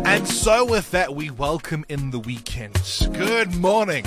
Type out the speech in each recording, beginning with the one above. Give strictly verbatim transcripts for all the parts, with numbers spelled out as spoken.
And so with that, we welcome in the weekend. Good morning.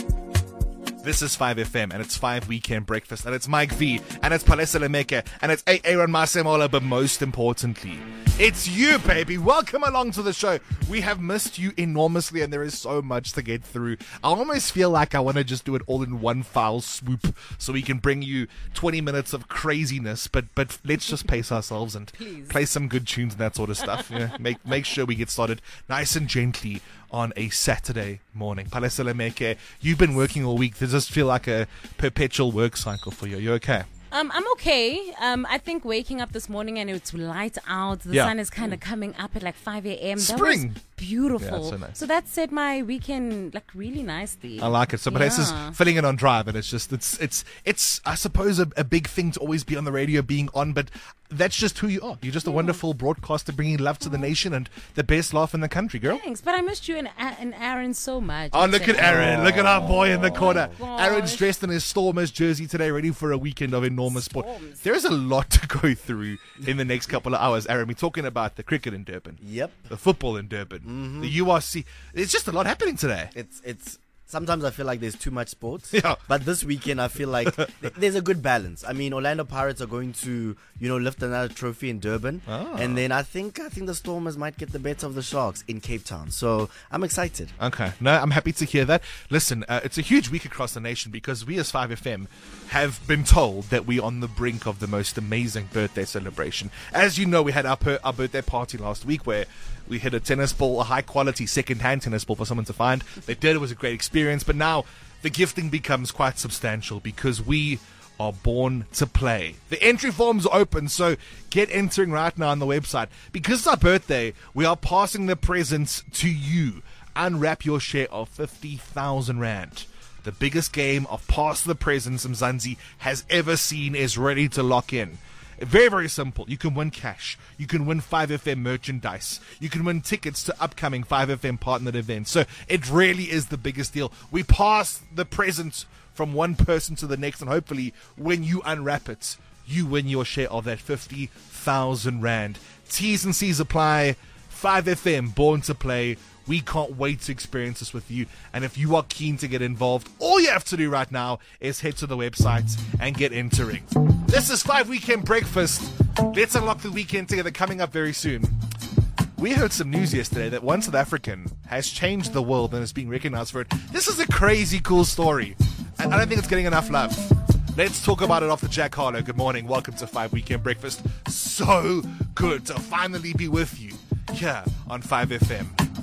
This is five F M, and it's five Weekend Breakfast, and it's Mike V, and it's Palesa Lemeke, and it's Aaron Masemola, but most importantly, it's you, baby. Welcome along to the show. We have missed you enormously, and there is so much to get through. I almost feel like I want to just do it all in one foul swoop, so we can bring you twenty minutes of craziness, but but let's just pace ourselves and Please. play some good tunes and that sort of stuff. Yeah, make, make sure we get started nice and gently on a Saturday morning. Palesa Lemeke, you've been working all week. Does this feel like a perpetual work cycle for you? Are you okay? Um, I'm okay. Um, I think waking up this morning and it's light out. The Yeah. sun is kind of coming up at like five a.m. That Spring. was beautiful. Yeah, so nice. So that set my weekend like really nicely. I like it. So Palesa's Yeah. filling it on drive, and it's just, it's, it's, it's, I suppose, a, a big thing to always be on the radio, being on, but that's just who you are. You're just a wonderful broadcaster bringing love to the nation and the best laugh in the country, girl. Thanks, but I missed you and, and Aaron so much. Oh, look at Aaron. Look at our boy in the corner. gosh. Aaron's dressed in his Stormers jersey today, ready for a weekend of enormous sport. Storms. There's a lot to go through in the next couple of hours, Aaron. We're talking about the cricket in Durban. Yep. The football in Durban. The U R C. There's just a lot happening today. It's it's sometimes I feel like there's too much sports. Yeah. But this weekend I feel like th- there's a good balance. I mean, Orlando Pirates are going to, you know, lift another trophy in Durban. Ah. And then I think I think the Stormers might get the better of the Sharks in Cape Town. So I'm excited. Okay. No, I'm happy to hear that. Listen, uh, it's a huge week across the nation because we as five F M have been told that we're on the brink of the most amazing birthday celebration. As you know, we had our, per- our birthday party last week where we hit a tennis ball, a high-quality second-hand tennis ball for someone to find. They did. It was a great experience. But now the gifting becomes quite substantial because we are born to play. The entry forms are open, so get entering right now on the website. Because it's our birthday, we are passing the presents to you. Unwrap your share of fifty thousand rand. The biggest game of Pass the Presents Mzansi has ever seen is ready to lock in. Very, very simple. You can win cash. You can win five F M merchandise. You can win tickets to upcoming five F M partnered events. So it really is the biggest deal. We pass the presents from one person to the next, and hopefully when you unwrap it, you win your share of that fifty thousand rand. T's and C's apply. five F M, born to play. We can't wait to experience this with you. And if you are keen to get involved, all you have to do right now is head to the website and get entering. This is five Weekend Breakfast. Let's unlock the weekend together, coming up very soon. We heard some news yesterday that one South African has changed the world and is being recognized for it. This is a crazy cool story. And I don't think it's getting enough love. Let's talk about it off the Jack Harlow. Good morning. Welcome to five Weekend Breakfast. So good to finally be with you here on five F M.